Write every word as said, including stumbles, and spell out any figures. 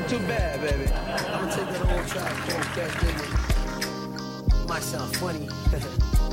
too bad, baby. I'm gonna take that old track called Cat Digging. Might sound funny.